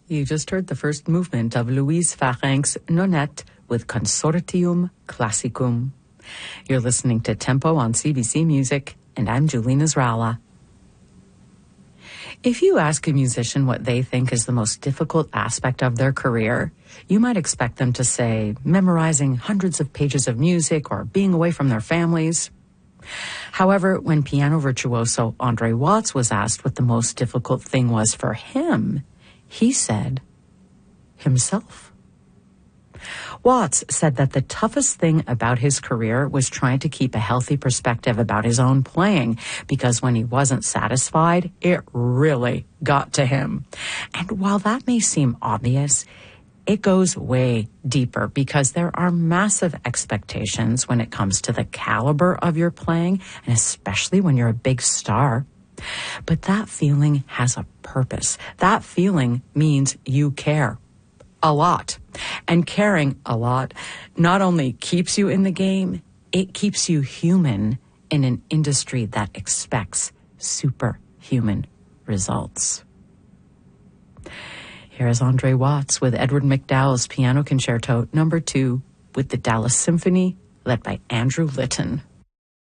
You just heard the first movement of Louise Farrenc's Nonette with Consortium Classicum. You're listening to Tempo on CBC Music, and I'm Julina Zrala. If you ask a musician what they think is the most difficult aspect of their career, you might expect them to say memorizing hundreds of pages of music or being away from their families. However, when piano virtuoso Andre Watts was asked what the most difficult thing was for him, he said, himself. Watts said that the toughest thing about his career was trying to keep a healthy perspective about his own playing, because when he wasn't satisfied, it really got to him. And while that may seem obvious, it goes way deeper, because there are massive expectations when it comes to the caliber of your playing, and especially when you're a big star. But that feeling has a purpose. That feeling means you care a lot. And caring a lot not only keeps you in the game, it keeps you human in an industry that expects superhuman results. Here is Andre Watts with Edward McDowell's Piano Concerto No. 2 with the Dallas Symphony, led by Andrew Litton.